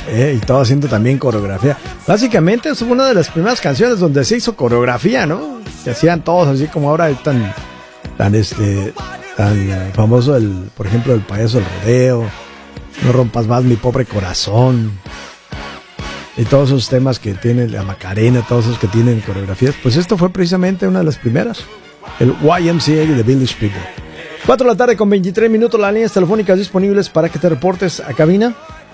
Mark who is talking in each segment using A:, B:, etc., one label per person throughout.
A: Y todo haciendo también coreografía. Básicamente es una de las primeras canciones donde se hizo coreografía, ¿no? Que hacían todos así como ahora tan famoso por ejemplo, el payaso del rodeo, No rompas más mi pobre corazón, y todos esos temas que tiene la Macarena, todos esos que tienen coreografías. Pues esto fue precisamente una de las primeras, el YMCA de Village People. 4 de la tarde con 23 minutos, las líneas telefónicas disponibles para que te reportes a cabina.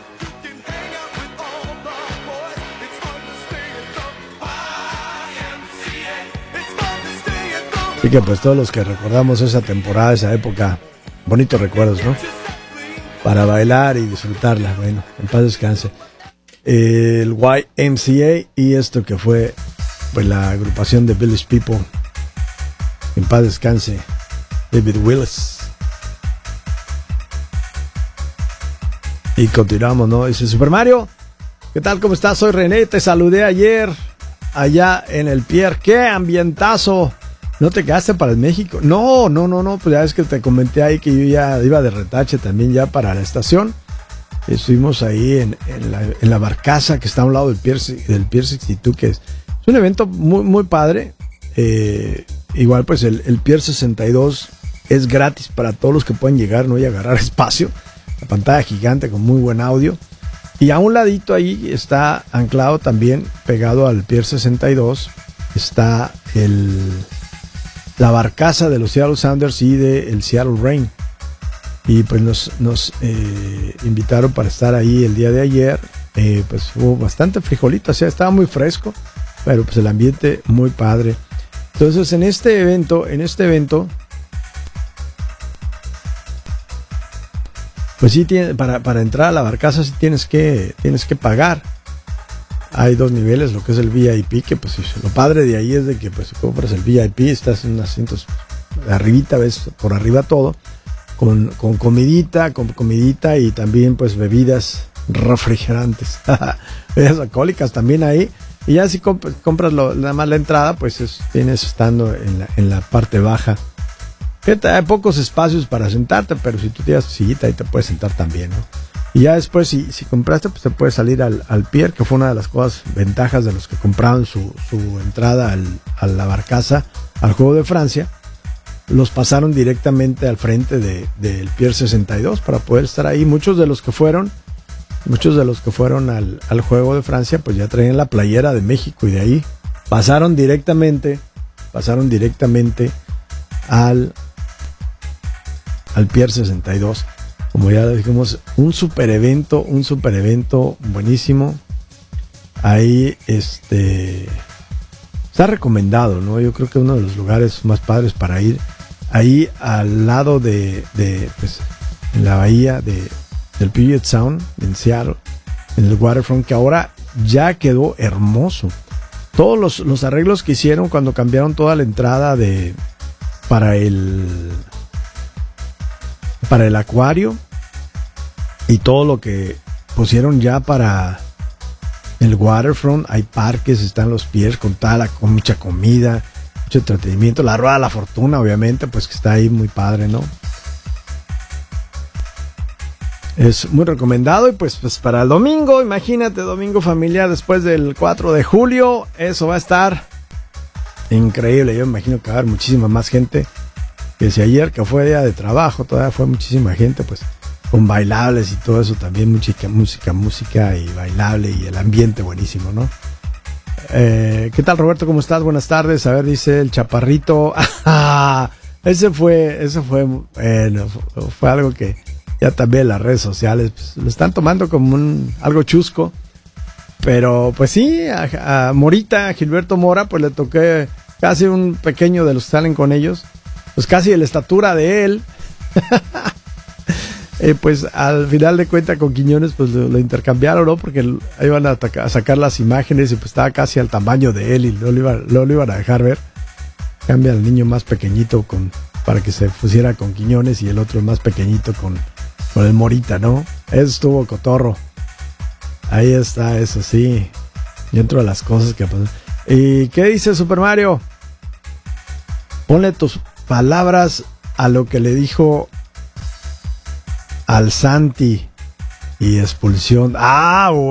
A: Así que pues todos los que recordamos esa temporada, esa época, bonitos recuerdos, ¿no? Para bailar y disfrutarla. Bueno, en paz descanse el YMCA, y esto que fue pues la agrupación de Village People. En paz descanse David Willis. Y continuamos, ¿no? Dice Super Mario, ¿qué tal? ¿Cómo estás? Soy René, te saludé ayer allá en el Pier. ¡Qué ambientazo! ¿No te quedaste para el México? No, pues ya es que te comenté ahí que yo ya iba de retache también ya para la estación. Estuvimos ahí en la barcaza que está a un lado del Pier 62, que es un evento muy, muy padre. Igual pues el Pier 62 es gratis para todos los que pueden llegar, ¿no? Y agarrar espacio. La pantalla gigante con muy buen audio. Y a un ladito ahí está anclado también, pegado al Pier 62, está la barcaza de los Seattle Sounders y del Seattle Reign. Y pues nos invitaron para estar ahí el día de ayer. Pues hubo bastante frijolito, o sea, estaba muy fresco, pero pues el ambiente muy padre. Entonces en este evento pues sí, para entrar a la barcaza sí tienes que pagar. Hay 2 niveles, lo que es el VIP, que pues lo padre de ahí es de que pues compras el VIP, estás en asientos de arribita, ves por arriba todo, con comidita y también pues bebidas refrigerantes, bebidas alcohólicas también ahí. Y ya si compras nada más la entrada, pues tienes estando en la parte baja. Fíjate, hay pocos espacios para sentarte, pero si tú tienes tu sillita ahí te puedes sentar también, ¿no? Y ya después, si compraste, pues te puedes salir al pier, que fue una de las ventajas de los que compraron su entrada a la barcaza, al Juego de Francia. Los pasaron directamente al frente del Pier 62 para poder estar ahí. Muchos de los que fueron al Juego de Francia, pues ya traían la playera de México, y de ahí pasaron directamente al Pier 62. Como ya dijimos, un super evento buenísimo. Ahí está recomendado, ¿no? Yo creo que uno de los lugares más padres para ir, ahí al lado pues, en la bahía del Puget Sound, en Seattle, en el waterfront, que ahora ya quedó hermoso. Todos los arreglos que hicieron cuando cambiaron toda la entrada para el acuario, y todo lo que pusieron ya para el waterfront, hay parques, están los piers con mucha comida, mucho entretenimiento, la Rueda de la Fortuna, obviamente, pues que está ahí muy padre, ¿no? Es muy recomendado. Y pues para el domingo, imagínate, domingo familiar después del 4 de julio, eso va a estar increíble. Yo me imagino que va a haber muchísima más gente que si ayer, que fue día de trabajo, todavía fue muchísima gente, pues con bailables y todo eso también, música y bailable, y el ambiente buenísimo, ¿no? ¿Qué tal, Roberto? ¿Cómo estás? Buenas tardes. A ver, dice el Chaparrito. Ese fue bueno, fue algo que ya también las redes sociales pues, lo están tomando como algo chusco, pero pues sí, a Morita, a Gilberto Mora, pues le toqué casi un pequeño de los que salen con ellos, pues casi de la estatura de él. Pues al final de cuentas con Quiñones pues lo intercambiaron, ¿no? Porque ahí iban a sacar las imágenes y pues estaba casi al tamaño de él y no lo iban a dejar ver. Cambia al niño más pequeñito para que se pusiera con Quiñones, y el otro más pequeñito con el Morita, ¿no? Eso estuvo cotorro. Ahí está, eso sí. Dentro de las cosas que pasan. ¿Y qué dice Super Mario? Ponle tus palabras a lo que le dijo al Santi y expulsión.